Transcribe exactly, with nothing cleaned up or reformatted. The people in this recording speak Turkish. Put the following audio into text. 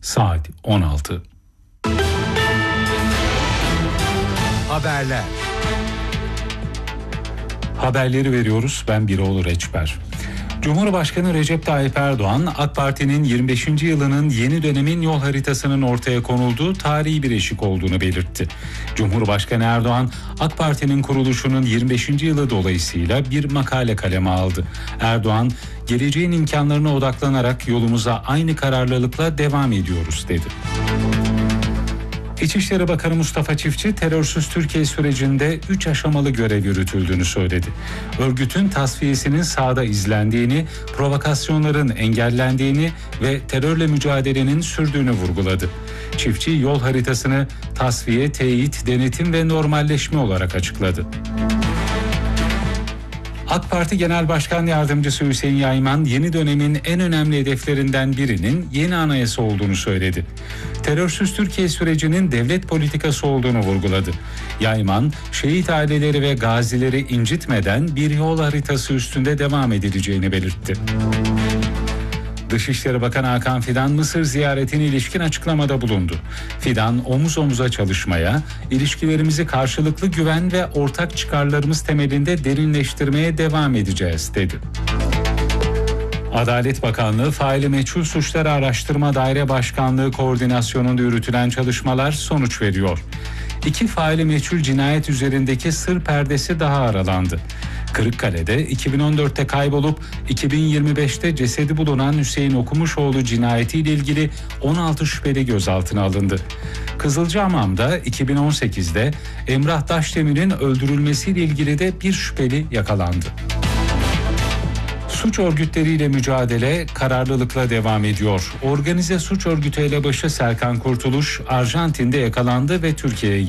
Saat on altı. Haberler. Haberleri veriyoruz. Ben Biroğlu Reçber. Cumhurbaşkanı Recep Tayyip Erdoğan, AK Parti'nin yirmi beşinci yılının yeni dönemin yol haritasının ortaya konulduğu tarihi bir eşik olduğunu belirtti. Cumhurbaşkanı Erdoğan, AK Parti'nin kuruluşunun yirmi beşinci yılı dolayısıyla bir makale kaleme aldı. Erdoğan, geleceğin imkanlarına odaklanarak yolumuza aynı kararlılıkla devam ediyoruz dedi. İçişleri Bakanı Mustafa Çiftçi, terörsüz Türkiye sürecinde üç aşamalı görev yürütüldüğünü söyledi. Örgütün tasfiyesinin sahada izlendiğini, provokasyonların engellendiğini ve terörle mücadelenin sürdüğünü vurguladı. Çiftçi, yol haritasını tasfiye, teyit, denetim ve normalleşme olarak açıkladı. AK Parti Genel Başkan Yardımcısı Hüseyin Yayman, yeni dönemin en önemli hedeflerinden birinin yeni anayasa olduğunu söyledi. Terörsüz Türkiye sürecinin devlet politikası olduğunu vurguladı. Yayman, şehit aileleri ve gazileri incitmeden bir yol haritası üstünde devam edileceğini belirtti. Dışişleri Bakanı Hakan Fidan, Mısır ziyaretine ilişkin açıklamada bulundu. Fidan, omuz omuza çalışmaya, ilişkilerimizi karşılıklı güven ve ortak çıkarlarımız temelinde derinleştirmeye devam edeceğiz dedi. Adalet Bakanlığı, Faili Meçhul Suçları Araştırma Daire Başkanlığı koordinasyonunda yürütülen çalışmalar sonuç veriyor. İki faili meçhul cinayet üzerindeki sır perdesi daha aralandı. Kırıkkale'de iki bin on dörtte kaybolup iki bin yirmi beşte cesedi bulunan Hüseyin Okumuşoğlu cinayetiyle ilgili on altı şüpheli gözaltına alındı. Kızılcahamam'da iki bin on sekizde Emrah Taşdemir'in öldürülmesiyle ilgili de bir şüpheli yakalandı. Suç örgütleriyle mücadele kararlılıkla devam ediyor. Organize suç örgütü elebaşı Serkan Kurtuluş, Arjantin'de yakalandı ve Türkiye'ye